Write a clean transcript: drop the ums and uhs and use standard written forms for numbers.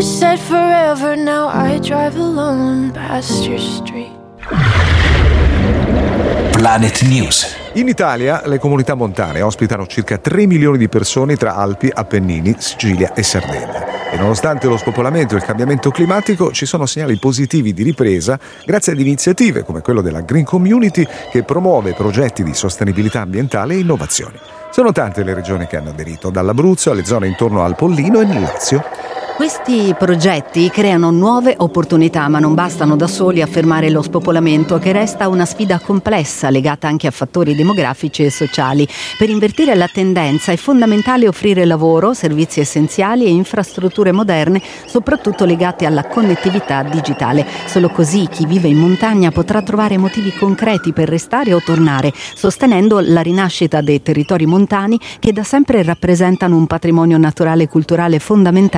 said forever, now I drive alone past your street. Planet News. In Italia le comunità montane ospitano circa 3 milioni di persone tra Alpi, Appennini, Sicilia e Sardegna. E nonostante lo spopolamento e il cambiamento climatico, ci sono segnali positivi di ripresa grazie ad iniziative come quello della Green Community, che promuove progetti di sostenibilità ambientale e innovazioni. Sono tante le regioni che hanno aderito, dall'Abruzzo alle zone intorno al Pollino e nel Lazio. Questi progetti creano nuove opportunità, ma non bastano da soli a fermare lo spopolamento, che resta una sfida complessa legata anche a fattori demografici e sociali. Per invertire la tendenza è fondamentale offrire lavoro, servizi essenziali e infrastrutture moderne, soprattutto legate alla connettività digitale. Solo così chi vive in montagna potrà trovare motivi concreti per restare o tornare, sostenendo la rinascita dei territori montani che da sempre rappresentano un patrimonio naturale e culturale fondamentale